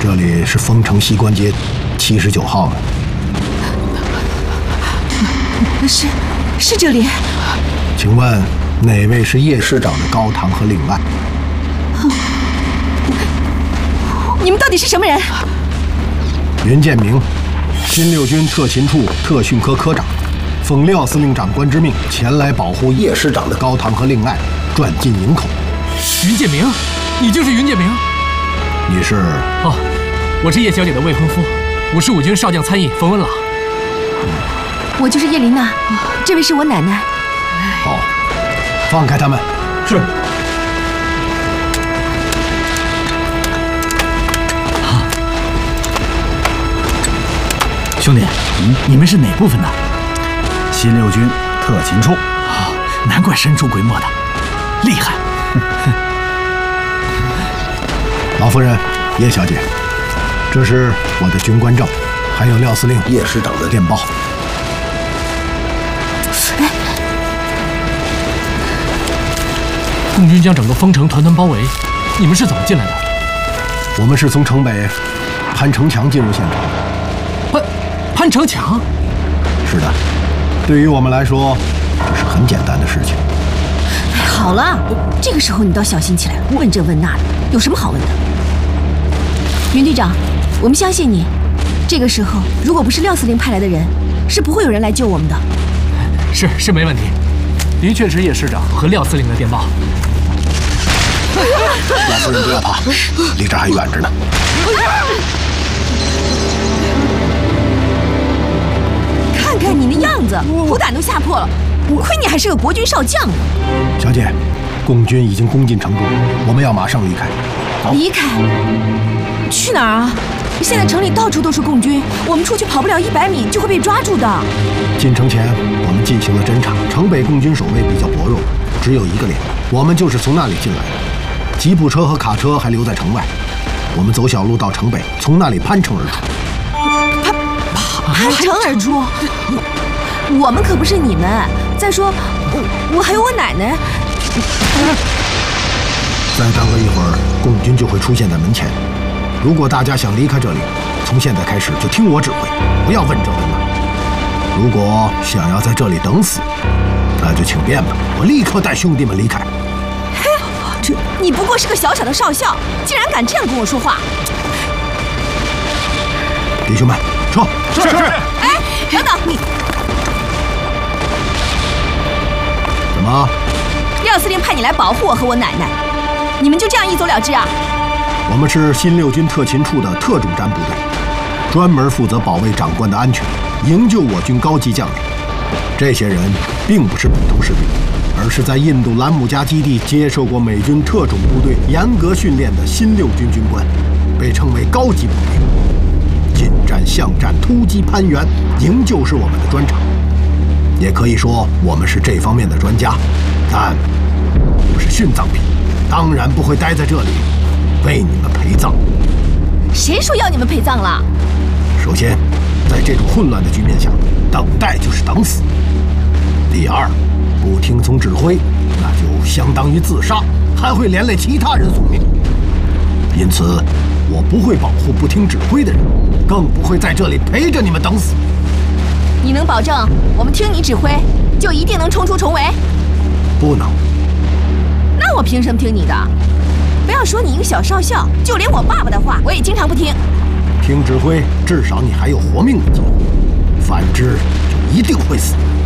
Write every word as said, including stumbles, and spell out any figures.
这里是丰城西关街七十九号吗？ 是，是这里。 请问哪位是叶师长的高堂和令外？ 你们到底是什么人？ 云建明，新六军特勤处特训科科长，奉廖司令长官之命前来保护叶师长的高堂和令外转进营口。 云建明，你就是云建明？ 你是？ 哦，我是叶小姐的未婚夫，我是五军少将参议冯文朗。 我就是叶琳娜，这位是我奶奶。 好，放开他们。 是。 兄弟，嗯，你们是哪部分的？新六军特勤处。啊、哦，难怪神出鬼没的，厉害。 老夫人，叶小姐，这是我的军官证，还有廖司令、叶师长的电报。 哎， 共军将整个丰城团团包围，你们是怎么进来的？ 我们是从城北攀城墙进入县城的。 攀攀城墙？ 是的，对于我们来说，这是很简单的事情。 哎，好了，这个时候你倒小心起来，问这问那的，有什么好问的？云队长，我们相信你。这个时候，如果不是廖司令派来的人，是不会有人来救我们的。 是是没问题，的确是叶师长和廖司令的电报。 老夫人不要怕，离这还远着呢。 看看你那样子，虎胆都吓破了，不亏你还是个国军少将呢。 小姐，共军已经攻进城中，我们要马上离开。 离开？去哪儿啊？现在城里到处都是共军，我们出去跑不了一百米就会被抓住的。 进城前，我们进行了侦查，城北共军守卫比较薄弱，只有一个连，我们就是从那里进来的。吉普车和卡车还留在城外，我们走小路到城北，从那里攀城而出。 攀攀城而出？我们可不是你们。再说，我我还有我奶奶。 再耽搁一会儿，共军就会出现在门前。如果大家想离开这里，从现在开始就听我指挥，不要问这问那。如果想要在这里等死，那就请便吧，我立刻带兄弟们离开。 嘿，这你不过是个小小的少校，竟然敢这样跟我说话！ 弟兄们，撤！ 是是。 哎，等等你。 怎么？ 廖司令派你来保护我和我奶奶，你们就这样一走了之啊？ 我们是新六军特勤处的特种战部队，专门负责保卫长官的安全，营救我军高级将领。这些人并不是普通士兵，而是在印度兰姆加基地接受过美军特种部队严格训练的新六军军官，被称为高级步兵。近战、巷战、突击、攀援、营救是我们的专长，也可以说我们是这方面的专家。但我是殉葬品，当然不会待在这里为你们陪葬。 谁说要你们陪葬了？ 首先，在这种混乱的局面下，等待就是等死。第二，不听从指挥，那就相当于自杀，还会连累其他人送命。因此，我不会保护不听指挥的人，更不会在这里陪着你们等死。 你能保证我们听你指挥，就一定能冲出重围？ 不能。 那我凭什么听你的？不要说你一个小少校，就连我爸爸的话，我也经常不听。 听指挥，至少你还有活命的机会；反之，就一定会死。